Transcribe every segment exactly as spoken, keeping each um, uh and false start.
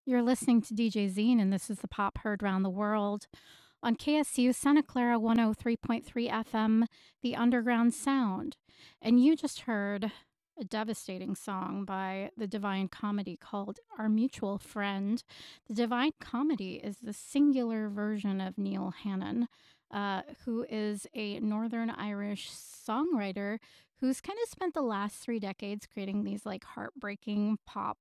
You're listening to D J Zine, and this is the pop heard around the world on K S U Santa Clara one oh three point three F M, The Underground Sound. And you just heard a devastating song by the Divine Comedy called Our Mutual Friend. The Divine Comedy is the singular version of Neil Hannon, uh, who is a Northern Irish songwriter who's kind of spent the last three decades creating these like heartbreaking pop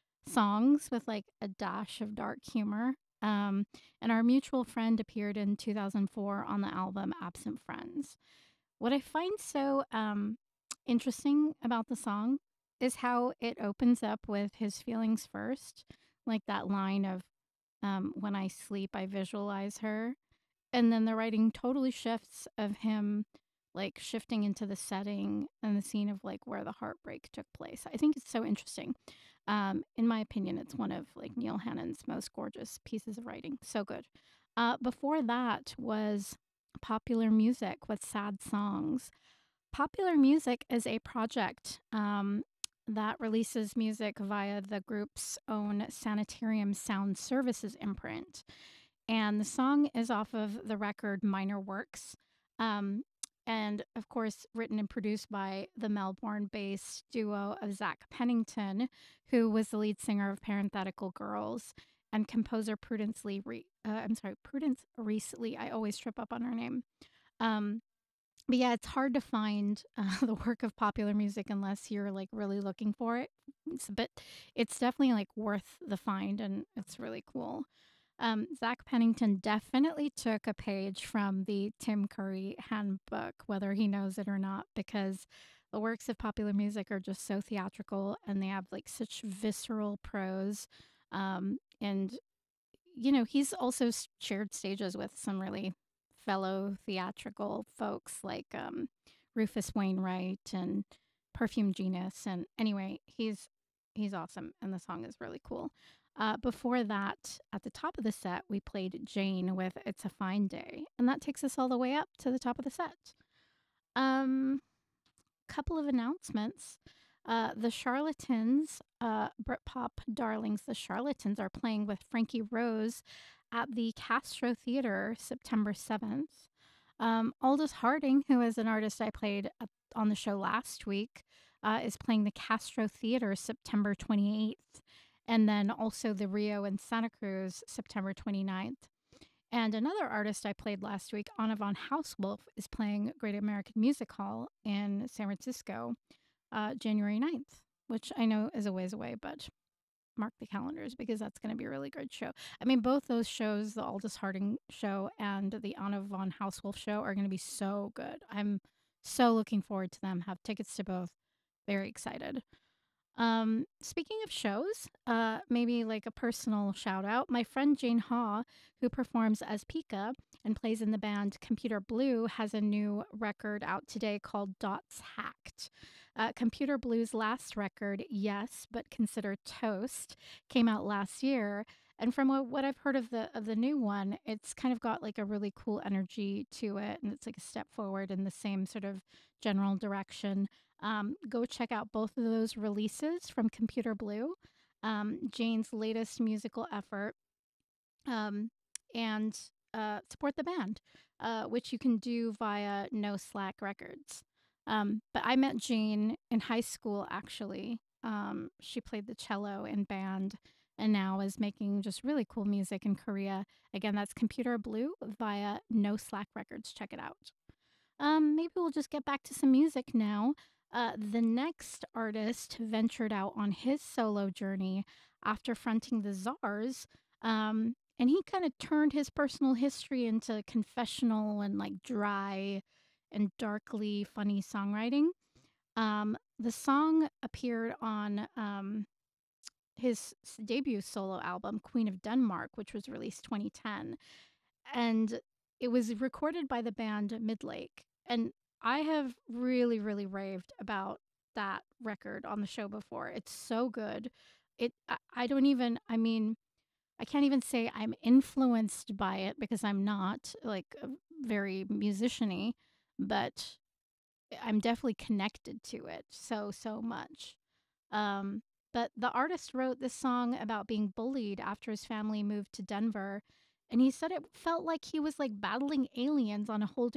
songs with like a dash of dark humor. Um, and Our Mutual Friend appeared in two thousand four on the album Absent Friends. What I find so um, interesting about the song is how it opens up with his feelings first, like that line of, um, when I sleep, I visualize her. And then the writing totally shifts of him like shifting into the setting and the scene of like where the heartbreak took place. I think it's so interesting. Um, in my opinion, it's one of like Neil Hannon's most gorgeous pieces of writing. So good. Uh, before that was Popular Music with Sad Songs. Popular Music is a project um, that releases music via the group's own Sanitarium Sound Services imprint. And the song is off of the record Minor Works. Um, and of course, written and produced by the Melbourne based duo of Zach Pennington, who was the lead singer of Parenthetical Girls, and composer Prudence Lee. Re- uh, I'm sorry, Prudence Reese Lee. I always trip up on her name. Um, but yeah, it's hard to find uh, the work of popular music unless you're like really looking for it. It's, but it's definitely like worth the find, and it's really cool. Um, Zach Pennington definitely took a page from the Tim Curry handbook, whether he knows it or not, because the works of popular music are just so theatrical and they have like such visceral prose. Um, and, you know, he's also shared stages with some really fellow theatrical folks like um, Rufus Wainwright and Perfume Genius. And anyway, he's he's awesome, and the song is really cool. Uh, before that, at the top of the set, we played Jane with "It's a Fine Day," and that takes us all the way up to the top of the set. Um, couple of announcements. Uh, the Charlatans, uh, Britpop darlings, the Charlatans are playing with Frankie Rose at the Castro Theater September seventh. Um, Aldous Harding, who is an artist I played at, on the show last week, uh, is playing the Castro Theater September twenty-eighth. And then also the Rio in Santa Cruz September twenty-ninth. And another artist I played last week, Anna von Housewolf, is playing Great American Music Hall in San Francisco uh, January ninth, which I know is a ways away, but mark the calendars because that's going to be a really good show. I mean, both those shows, the Aldous Harding show and the Anna von Housewolf show, are going to be so good. I'm so looking forward to them. Have tickets to both. Very excited. Um, speaking of shows, uh, maybe like a personal shout out. My friend Jane Haw, who performs as Pika and plays in the band Computer Blue, has a new record out today called Dots Hacked. Uh, Computer Blue's last record, Yes, but Consider Toast, came out last year. And from what, what I've heard of the of the new one, it's kind of got like a really cool energy to it, and it's like a step forward in the same sort of general direction. Um, go check out both of those releases from Computer Blue, um, Jane's latest musical effort, um, and uh, support the band, uh, which you can do via No Slack Records. Um, but I met Jane in high school, actually. Um, she played the cello in band and now is making just really cool music in Korea. Again, that's Computer Blue via No Slack Records. Check it out. Um, maybe we'll just get back to some music now. Uh, the next artist ventured out on his solo journey after fronting the Czars, um, and he kind of turned his personal history into confessional and like dry and darkly funny songwriting. Um, the song appeared on um, his s- debut solo album, Queen of Denmark, which was released twenty ten, and it was recorded by the band Midlake. And I have really, really raved about that record on the show before. It's so good. It I, I don't even I mean, I can't even say I'm influenced by it because I'm not like uh, very musiciany, but I'm definitely connected to it so so much. Um But the artist wrote this song about being bullied after his family moved to Denver, and he said it felt like he was, like, battling aliens on a whole